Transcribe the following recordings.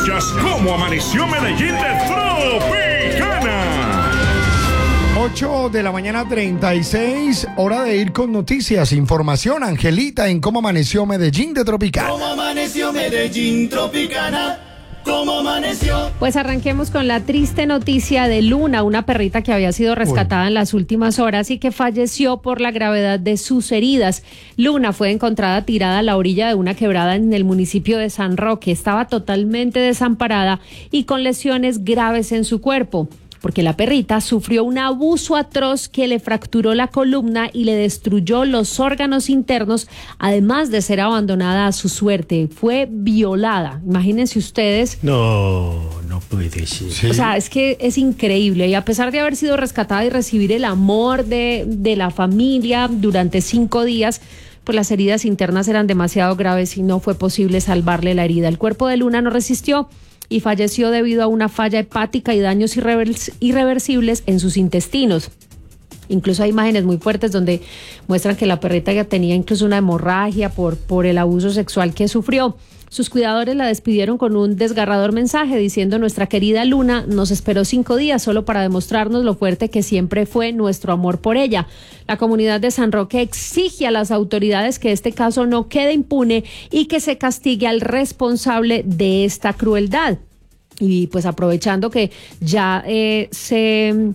Escuchas cómo amaneció Medellín de Tropicana. 8 de la mañana 36, hora de ir con noticias, información, Angelita, en cómo amaneció Medellín de Tropicana. ¿Cómo amaneció Medellín Tropicana? ¿Cómo amaneció? Pues arranquemos con la triste noticia de Luna, una perrita que había sido rescatada en las últimas horas y que falleció por la gravedad de sus heridas. Luna fue encontrada tirada a la orilla de una quebrada en el municipio de San Roque. Estaba totalmente desamparada y con lesiones graves en su cuerpo, porque la perrita sufrió un abuso atroz que le fracturó la columna y le destruyó los órganos internos, además de ser abandonada a su suerte. Fue violada. Imagínense ustedes. No puede ser. Sí. O sea, es que es increíble. Y a pesar de haber sido rescatada y recibir el amor de la familia durante 5 días, pues las heridas internas eran demasiado graves y no fue posible salvarle la herida. El cuerpo de Luna no resistió y falleció debido a una falla hepática y daños irreversibles en sus intestinos. Incluso hay imágenes muy fuertes donde muestran que la perrita ya tenía incluso una hemorragia por el abuso sexual que sufrió. Sus cuidadores la despidieron con un desgarrador mensaje diciendo: nuestra querida Luna nos esperó 5 días solo para demostrarnos lo fuerte que siempre fue nuestro amor por ella. La comunidad de San Roque exige a las autoridades que este caso no quede impune y que se castigue al responsable de esta crueldad. Y pues aprovechando que ya se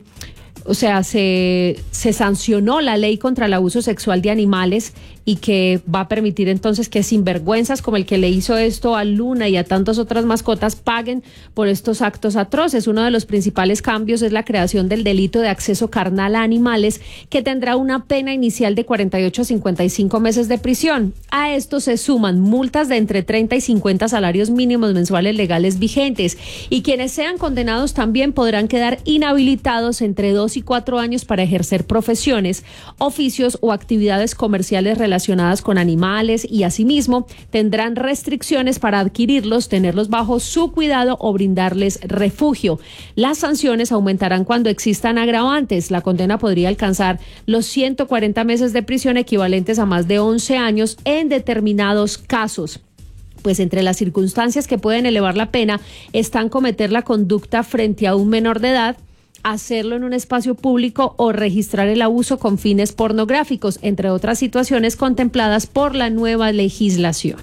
sancionó la ley contra el abuso sexual de animales y que va a permitir entonces que sinvergüenzas como el que le hizo esto a Luna y a tantas otras mascotas paguen por estos actos atroces. Uno de los principales cambios es la creación del delito de acceso carnal a animales, que tendrá una pena inicial de 48 a 55 meses de prisión. A esto se suman multas de entre 30 y 50 salarios mínimos mensuales legales vigentes, y quienes sean condenados también podrán quedar inhabilitados entre 2 y 4 años para ejercer profesiones, oficios o actividades comerciales relacionadas con animales, y asimismo tendrán restricciones para adquirirlos, tenerlos bajo su cuidado o brindarles refugio. Las sanciones aumentarán cuando existan agravantes. La condena podría alcanzar los 140 meses de prisión, equivalentes a más de 11 años en determinados casos. Pues entre las circunstancias que pueden elevar la pena están cometer la conducta frente a un menor de edad, hacerlo en un espacio público o registrar el abuso con fines pornográficos, entre otras situaciones contempladas por la nueva legislación.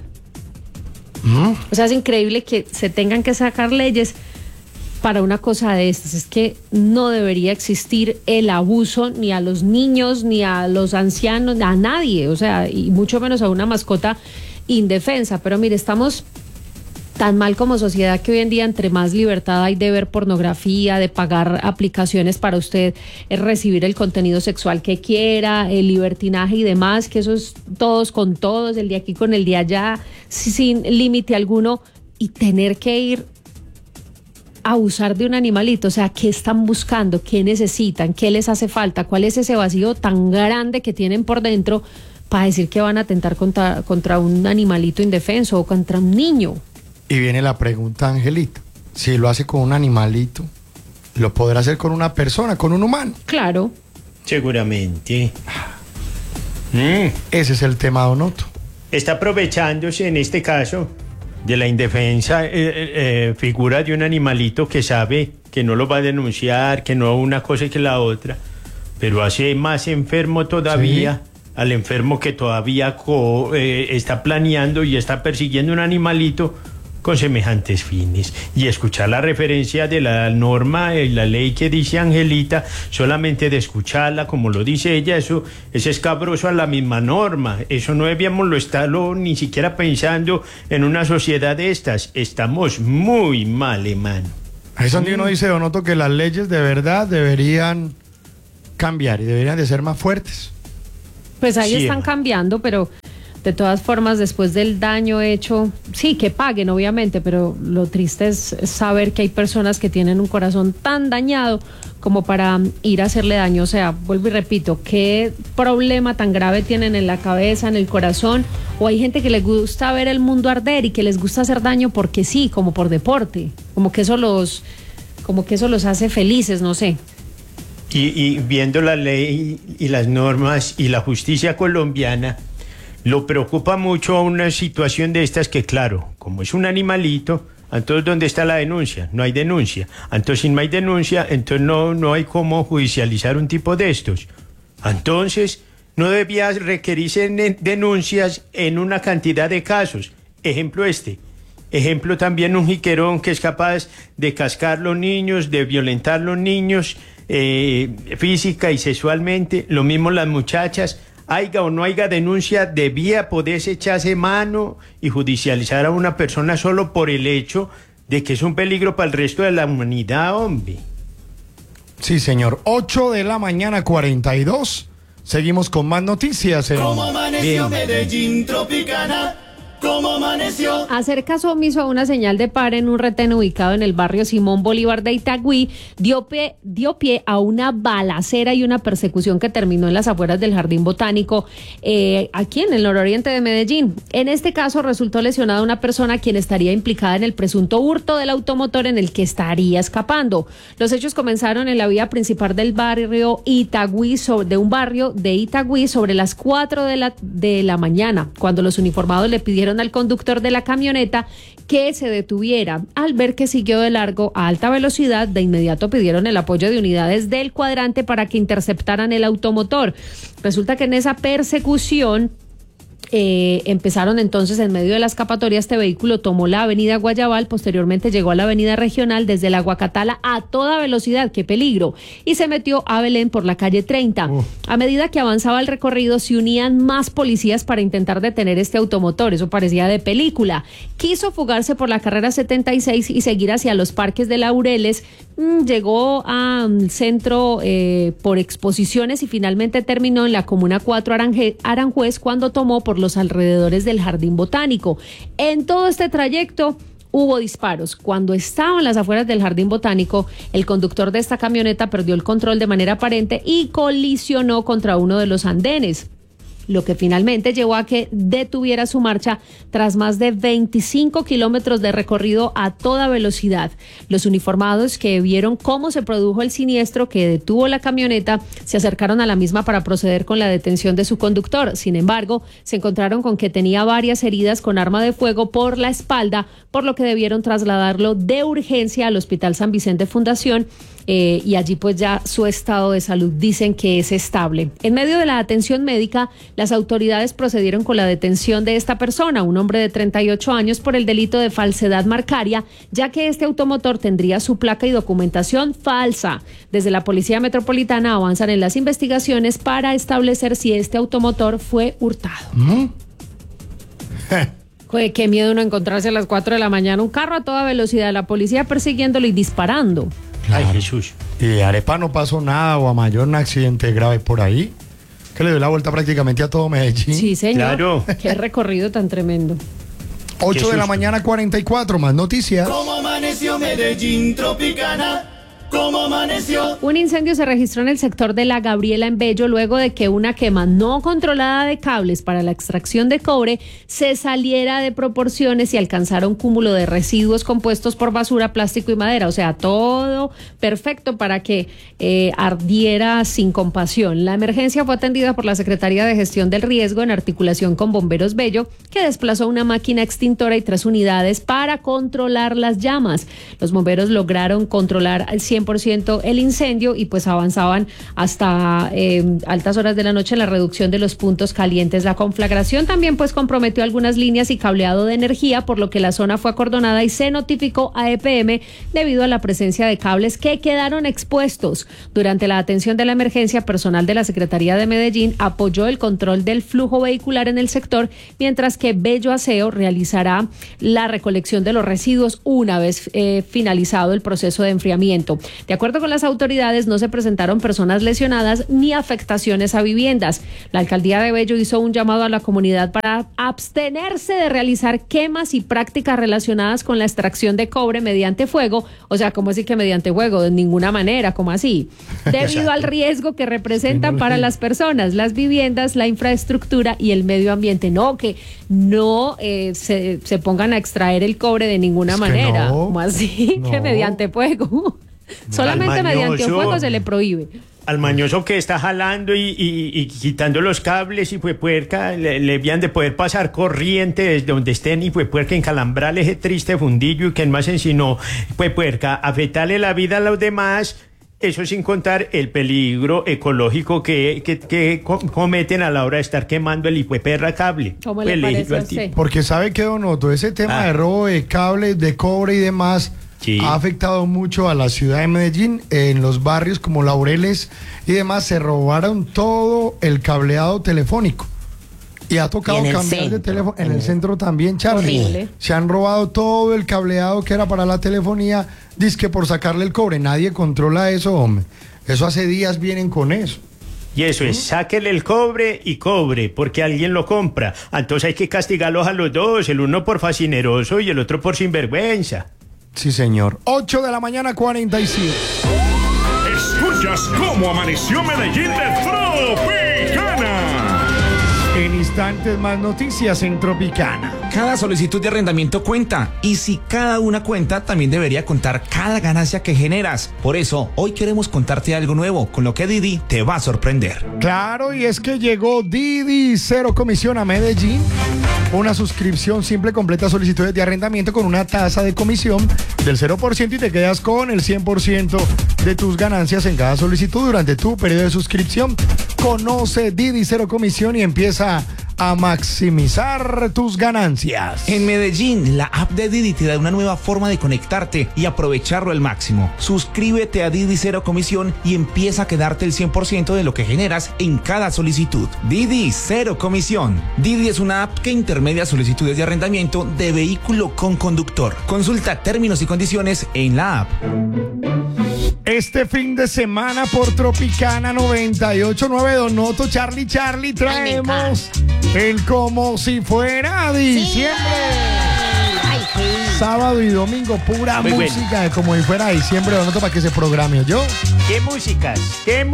O sea, es increíble que se tengan que sacar leyes para una cosa de estas. Es que no debería existir el abuso ni a los niños, ni a los ancianos, a nadie, o sea, y mucho menos a una mascota indefensa. Pero mire, estamos tan mal como sociedad que hoy en día, entre más libertad hay de ver pornografía, de pagar aplicaciones para usted recibir el contenido sexual que quiera, el libertinaje y demás, que eso es todos con todos, el de aquí con el de allá, sin límite alguno, y tener que ir a abusar de un animalito. O sea, ¿qué están buscando? ¿Qué necesitan? ¿Qué les hace falta? ¿Cuál es ese vacío tan grande que tienen por dentro para decir que van a atentar contra un animalito indefenso o contra un niño? Y viene la pregunta, Angelita, si lo hace con un animalito, ¿lo podrá hacer con una persona, con un humano? Claro. Seguramente. Ese es el tema, Don Otto. Está aprovechándose en este caso de la indefensa figura de un animalito que sabe que no lo va a denunciar, que no una cosa y que la otra, pero hace más enfermo todavía. ¿Sí? Al enfermo que todavía está planeando y está persiguiendo un animalito con semejantes fines. Y escuchar la referencia de la norma, la ley que dice Angelita, solamente de escucharla, como lo dice ella, eso es escabroso a la misma norma. Eso no debíamos estarlo ni siquiera pensando en una sociedad de estas. Estamos muy mal, hermano. Ahí es donde uno dice, Don Otto, que las leyes de verdad deberían cambiar y deberían de ser más fuertes. Pues ahí sí, están cambiando, pero de todas formas, después del daño hecho, sí, que paguen, obviamente, pero lo triste es saber que hay personas que tienen un corazón tan dañado como para ir a hacerle daño. O sea, vuelvo y repito, ¿qué problema tan grave tienen en la cabeza, en el corazón? O hay gente que les gusta ver el mundo arder y que les gusta hacer daño porque sí, como por deporte, como que eso los hace felices, no sé. Y viendo la ley y las normas y la justicia colombiana, lo preocupa mucho una situación de estas que, claro, como es un animalito, Entonces, ¿dónde está la denuncia? No hay denuncia. Entonces, si no hay denuncia, entonces no hay cómo judicializar un tipo de estos. Entonces, no debía requerirse denuncias en una cantidad de casos. Ejemplo Ejemplo también un jiquerón que es capaz de cascar los niños, de violentar los niños física y sexualmente. Lo mismo las muchachas. Haiga o no haya denuncia, debía poderse echarse mano y judicializar a una persona solo por el hecho de que es un peligro para el resto de la humanidad, hombre. Sí, señor. 8 de la mañana, 42. Seguimos con más noticias. ¿Cómo amaneció Medellín Tropicana? ¿Cómo amaneció? Hacer caso omiso a una señal de pare en un retén ubicado en el barrio Simón Bolívar de Itagüí dio pie a una balacera y una persecución que terminó en las afueras del Jardín Botánico, aquí en el nororiente de Medellín. En este caso resultó lesionada una persona quien estaría implicada en el presunto hurto del automotor en el que estaría escapando. Los hechos comenzaron en la vía principal del barrio Itagüí, de un barrio de Itagüí, sobre las 4 de la mañana, cuando los uniformados le pidieron al conductor de la camioneta que se detuviera. Al ver que siguió de largo a alta velocidad, de inmediato pidieron el apoyo de unidades del cuadrante para que interceptaran el automotor. Resulta que en esa persecución empezaron entonces en medio de la escapatoria. Este vehículo tomó la avenida Guayabal, posteriormente llegó a la avenida Regional desde la Guacatala a toda velocidad, qué peligro, y se metió a Belén por la calle 30. A medida que avanzaba el recorrido se unían más policías para intentar detener este automotor, eso parecía de película. Quiso fugarse por la carrera 76 y seguir hacia los parques de Laureles. Llegó al centro por Exposiciones y finalmente terminó en la Comuna 4 Aranjuez, cuando tomó por los alrededores del Jardín Botánico. En todo este trayecto hubo disparos. Cuando estaba en las afueras del Jardín Botánico, el conductor de esta camioneta perdió el control de manera aparente y colisionó contra uno de los andenes, lo que finalmente llevó a que detuviera su marcha tras más de 25 kilómetros de recorrido a toda velocidad. Los uniformados, que vieron cómo se produjo el siniestro que detuvo la camioneta, se acercaron a la misma para proceder con la detención de su conductor. Sin embargo, se encontraron con que tenía varias heridas con arma de fuego por la espalda, por lo que debieron trasladarlo de urgencia al Hospital San Vicente Fundación. Y allí pues ya su estado de salud dicen que es estable. En medio de la atención médica, las autoridades procedieron con la detención de esta persona, un hombre de 38 años, por el delito de falsedad marcaria, ya que este automotor tendría su placa y documentación falsa. Desde la Policía Metropolitana avanzan en las investigaciones para establecer si este automotor fue hurtado. Qué miedo no encontrarse a las 4 de la mañana un carro a toda velocidad, la policía persiguiéndolo y disparando. Claro. Ay, Jesús. Y Arepa no pasó nada, o a mayor un accidente grave por ahí, que le dio la vuelta prácticamente a todo Medellín. Sí, señor. Claro. Qué recorrido tan tremendo. 8 de la mañana, 44, más noticias. ¿Cómo amaneció Medellín Tropicana? ¿Cómo amaneció? Un incendio se registró en el sector de La Gabriela en Bello luego de que una quema no controlada de cables para la extracción de cobre se saliera de proporciones y alcanzara un cúmulo de residuos compuestos por basura, plástico y madera. O sea, todo perfecto para que ardiera sin compasión. La emergencia fue atendida por la Secretaría de Gestión del Riesgo en articulación con Bomberos Bello, que desplazó una máquina extintora y 3 unidades para controlar las llamas. Los bomberos lograron controlar al 100% el incendio y pues avanzaban hasta altas horas de la noche en la reducción de los puntos calientes. La conflagración también pues comprometió algunas líneas y cableado de energía, por lo que la zona fue acordonada y se notificó a EPM debido a la presencia de cables que quedaron expuestos. Durante la atención de la emergencia, personal de la Secretaría de Medellín apoyó el control del flujo vehicular en el sector, mientras que Bello Aseo realizará la recolección de los residuos una vez finalizado el proceso de enfriamiento. De acuerdo con las autoridades, no se presentaron personas lesionadas ni afectaciones a viviendas. La alcaldía de Bello hizo un llamado a la comunidad para abstenerse de realizar quemas y prácticas relacionadas con la extracción de cobre mediante fuego. O sea, ¿cómo así que mediante fuego? De ninguna manera, ¿cómo así? Debido al riesgo que representan para las personas, las viviendas, la infraestructura y el medio ambiente. No, que no se pongan a extraer el cobre de ninguna manera. No, ¿Cómo así? no. Que mediante fuego. Solamente mediante fuego se le prohíbe. Al mañoso que está jalando y quitando los cables y fue puerca, le habían de poder pasar corriente desde donde estén y fue puerca encalambrar ese triste fundillo y que más ensinó fue puerca afectarle la vida a los demás. Eso sin contar el peligro ecológico que cometen a la hora de estar quemando el hijueperra cable. ¿Cómo le parece a usted? Porque sabe que, don Otto, ese tema de robo de cables, de cobre y demás, sí, ha afectado mucho a la ciudad de Medellín. En los barrios como Laureles y demás se robaron todo el cableado telefónico. Y ha tocado cambiar de teléfono. En el centro también, Charlie. Horrible. Se han robado todo el cableado que era para la telefonía, dizque por sacarle el cobre. Nadie controla eso, hombre. Eso hace días vienen con eso. Y eso es, sáquele el cobre y cobre, porque alguien lo compra. Entonces hay que castigarlos a los dos, el uno por fascineroso y el otro por sinvergüenza. Sí, señor. 8 de la mañana, 47. Escuchas cómo amaneció Medellín de Tropicana. En instantes más noticias en Tropicana. Cada solicitud de arrendamiento cuenta, y si cada una cuenta, también debería contar cada ganancia que generas. Por eso, hoy queremos contarte algo nuevo, con lo que Didi te va a sorprender. Claro, y es que llegó Didi cero comisión a Medellín. Una suscripción simple completa solicitudes de arrendamiento con una tasa de comisión del 0% y te quedas con el 100% de tus ganancias en cada solicitud durante tu periodo de suscripción. Conoce Didi cero comisión y empieza a maximizar tus ganancias. En Medellín, la app de Didi te da una nueva forma de conectarte y aprovecharlo al máximo. Suscríbete a Didi cero comisión y empieza a quedarte el 100% de lo que generas en cada solicitud. Didi cero comisión. Didi es una app que intermedia solicitudes de arrendamiento de vehículo con conductor. Consulta términos y condiciones en la app. Este fin de semana por Tropicana 98.9, Don Otto, Charlie, traemos el como si fuera diciembre. Ay, sí. Sábado y domingo, pura Muy música bueno. de como si fuera diciembre, Don Otto, para que se programe, ¿yo? ¿Qué músicas? ¿Qué